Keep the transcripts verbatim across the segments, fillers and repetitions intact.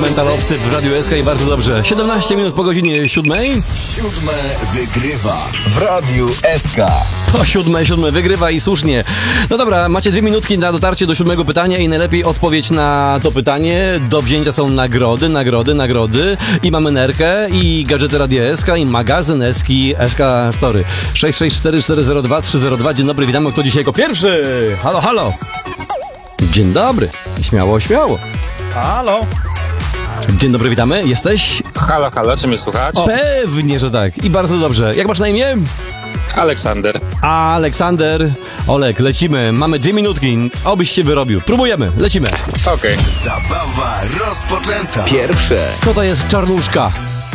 Mentalowcy w Radiu S K i bardzo dobrze. siedemnaście minut po godzinie siódmej. Siódme wygrywa w Radiu S K. Po siódme, siódme wygrywa i słusznie. No dobra, macie dwie minutki na dotarcie do siódmego pytania i najlepiej odpowiedź na to pytanie. Do wzięcia są nagrody, nagrody, nagrody. I mamy nerkę, i gadżety Radia S K, i magazyn Eski S K Story. sześć sześć cztery cztery zero dwa trzy zero dwa. Dzień dobry, witamy. Kto dzisiaj jako pierwszy? Halo, halo. Dzień dobry. Śmiało, śmiało. Halo. Dzień dobry, witamy. Jesteś? Halo, halo, czy mnie słuchać? O, pewnie, że tak. I bardzo dobrze. Jak masz na imię? Aleksander. Aleksander. Olek, lecimy. Mamy dwie minutki. Obyś się wyrobił. Próbujemy. Lecimy. Okej. Okay. Zabawa rozpoczęta. Pierwsze. Co to jest czarnuszka?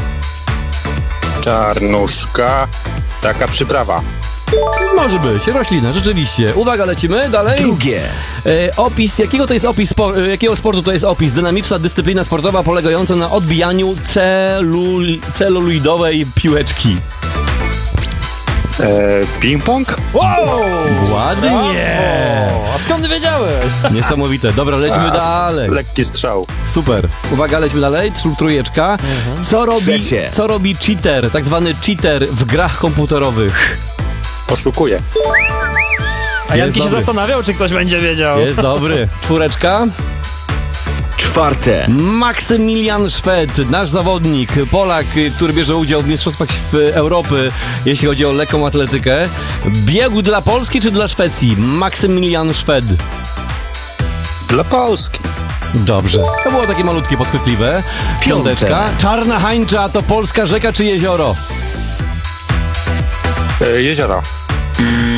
Czarnuszka. Taka przyprawa. Może być. Roślina, rzeczywiście. Uwaga, lecimy. Dalej. Drugie. E, opis. Jakiego to jest opis? Spo, e, jakiego sportu to jest opis? Dynamiczna dyscyplina sportowa polegająca na odbijaniu celul, celuloidowej piłeczki. Eee, ping-pong? Wow! Ładnie. A skąd wiedziałeś? Niesamowite. Dobra, lecimy A, dalej. Lekki strzał. Super. Uwaga, lecimy dalej. Tr- Trójeczka. Co robi, Trzecie. co robi cheater, tak zwany cheater w grach komputerowych? Oszukuję. A Janki się dobry. zastanawiał, czy ktoś będzie wiedział. Jest dobry. Czwóreczka. Czwarte. Maksymilian Szwed, nasz zawodnik, Polak, który bierze udział w Mistrzostwach Europy, jeśli chodzi o lekką atletykę. Biegł dla Polski czy dla Szwecji? Maksymilian Szwed. Dla Polski. Dobrze. To było takie malutkie, podchwytliwe. Piąteczka. Piąte. Czarna Hańcza to polska rzeka czy jezioro? Eee, jezioro.